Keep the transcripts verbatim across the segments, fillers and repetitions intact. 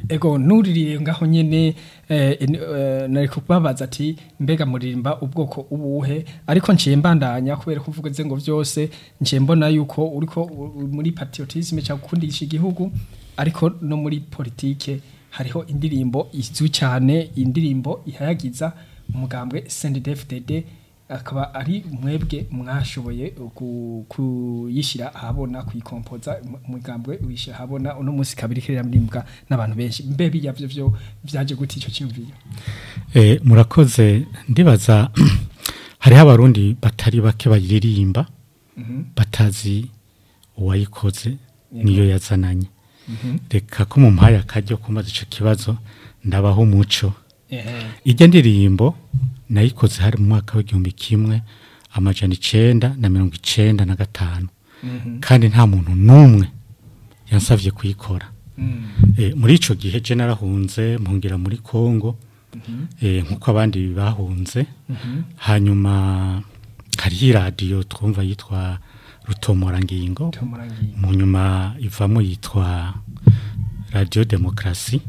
ego nuririye ngaho nyene eh, eh, nari kubabaza ati mbega muririmba ubwoko ubuhe ariko nciye mbandanya kubera kuvuga ze ngo vyose nciye mbona yuko uriko muri patriotisme cyangwa gukundisha igihugu ariko no muri politike hariho indirimbo izwi cyane indirimbo ihayagiza umugambwe C N D D F D D akaba ari mwebwe mwashoboye kuyishira ahabona kuyikompoza umugambwe wishira ahabona uno munsi kabiri kirira murimbwa n'abantu benshi mbe biyavyo vyo vyaje guti ico cyumviye eh murakoze ndibaza hari abarundi batari bake bayiririmba mm -hmm. batazi uwayikoze niyo yazananye mm -hmm. reka ko mu mpaya kajyo kumaza ico kibazo ndabaho umuco eh ijya ndirimbo nayikoze hari mu mwaka w'igihumbi kimwe amajana icenda na mirongo icenda na gatanu mm -hmm. kandi nta muntu numwe yansavye kuyikora mm -hmm. e, muri ico gihe je narahunze mpungira muri Kongo mm -hmm. e, nkuko abandi bahunze mm -hmm. hanyuma hari radio twumva yitwa Rutomorangingo mu nyuma ivamo yitwa Radio Demokrasi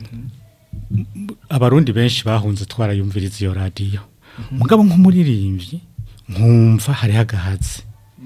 abarundi benshi bahunze twarayumviriza iyo radio mugabo nk'umuririmbyi nkumva hari hagahaze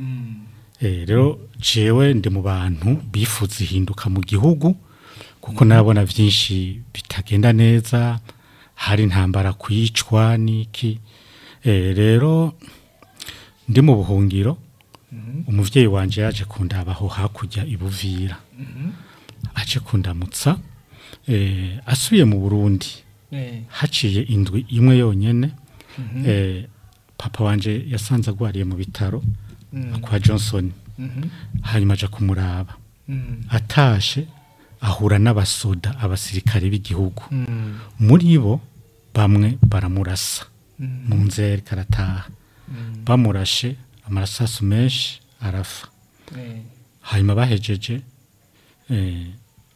eh rero jewe ndi mu bantu bifuza ihinduka mu gihugu kuko narabona byinshi bitagenda neza hari ntambara kwicwa niki eh rero ndi mu buhungiro umuvyeyi wanje yaje kundabaho hakujya ibuvira aje kundamutsa eh asubiye mu Burundi eh haciye indwi imwe yonyene mm -hmm. eh papa wanje yasanze agwariye mu bitaro mm. kwa Johnson mm -hmm. hanyuma aja kumuraba mm. atashe ahura n'abasoda abasirikare b'igihugu mm. muri bo bamwe baramurasa mm. mu nzeri karataha mm. bamurashe amarasasu menshi arafa eh hanyuma bahejeje eh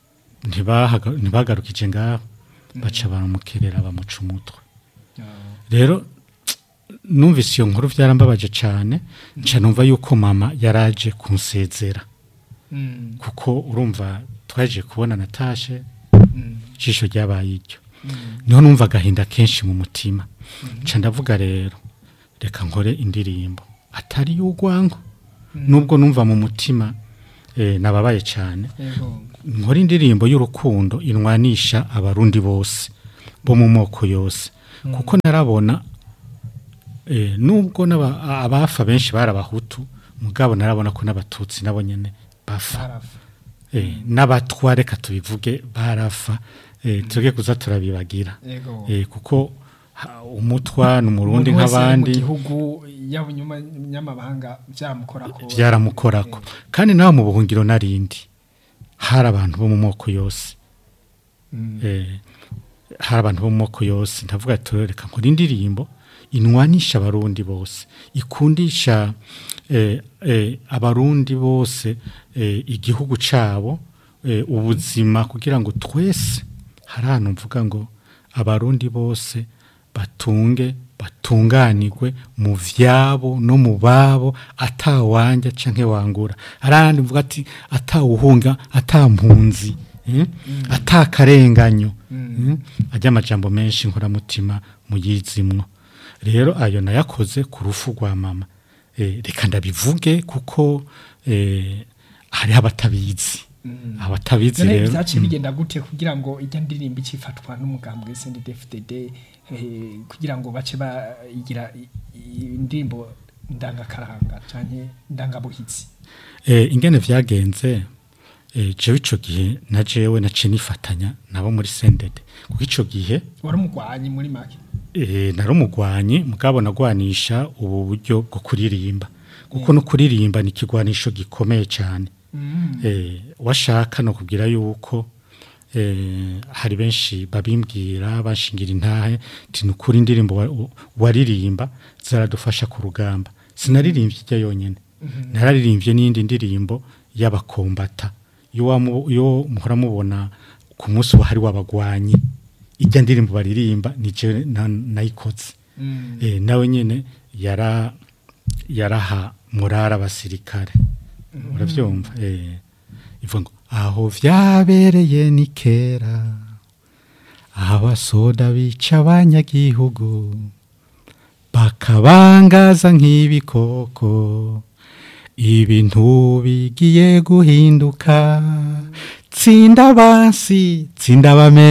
ntibagarukije ngaho baca baramukerera bamuca umutwe rero numvise iyo nkuru byarambabaje cyane nca numva yuko mama yaraje kunsezera kuko urumva twaje kubona natashe ijisho ryabaye iryo niho numva agahinda kenshi mu mutima nca ndavuga rero reka nkore indirimbo atari y'urwango nubwo numva mu mutima eh nababaye cyane nkora indirimbo y'urukundo inwanisha abarundi bose bo mu moko yose mm. kuko narabona eh nubwo naba abafa benshi barabahutu mugabo narabona ko n'abatutsi nabo nyene bafa eh mm. n'abatware katubivuge barafa eh mm. tuge kuza turabibagira eh kuko umutwa n'umurundi nk'abandi mu gihugu yabunyuma nyamabanga byamukorako byaramukorako kandi naho mu buhungiro narindi hari abantu bo mu moko yose mm. eh hari abantu bo mu moko yose ndavuga turereka nkora indirimbo inwanisha abarundi bose ikundisha eh, eh, abarundi bose eh, igihugu cabo eh, ubuzima kugira ngo twese hari ahantu mvuga ngo abarundi bose batunge batunganirwe mu vyabo no mu babo atawanja canke wangura arandi mvuga ati atawuhunga atampunzi eh? mm. atakarenganyo mm. eh? ajya amajambo menshi nkora mutima muyizimwo rero ayo nayakoze ku rufu rwa mama eh, reka ndabivuge kuko eh, hari abatabizi mm. abatabizi rero byaciye bigenda gute kugira ngo ijya ndirimbo ikifatwa n'umugambwe C N D D F D D eh, kugira ngo bace bayigira indirimbo ndangakaranga canke ndangabuhitsi eh ingene vyagenze eh jewe ico gihe na jewe nace nifatanya nabo muri C N D D kuko ico gihe wari umugwanyi muri make eh nari umugwanyi mugabo nagwanisha ubu buryo bwo kuririmba kuko no kuririmba ni kigwanisho gikomeye cyane mm. eh washaka no kugira yuko eh hari benshi babimbwira bashingira intahe tinukuri indirimbo waririmba zaradufasha ku rugamba sinaririmbye ijya yonyene mm -hmm. nararirimbye n'indi ndirimbo y'abakombata yo yo muhora mubona ku munsi wa hari wabagwanyi ijya ndirimbo baririmba nije nayikoze mm. eh nawe nyene yara yaraha murara abasirikare uravyumva mm. eh ivuga ngo aho vyabereye ni kera abasoda bica abanyagihugu bakabangaza nk'ibikoko ibintu bigiye guhinduka tsinda bansi tsinda bame